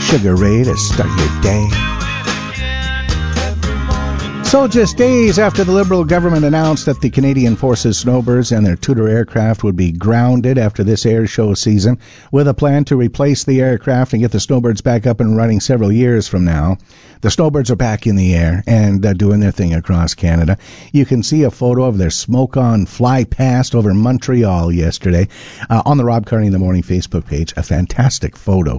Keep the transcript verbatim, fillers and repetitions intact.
Sugar Ray to start your day. So just days after the Liberal government announced that the Canadian Forces Snowbirds and their Tudor aircraft would be grounded after this air show season, with a plan to replace the aircraft and get the Snowbirds back up and running several years from now, the Snowbirds are back in the air and uh, doing their thing across Canada. You can see a photo of their smoke-on fly past over Montreal yesterday uh, on the Rob Carney in the Morning Facebook page. A fantastic photo.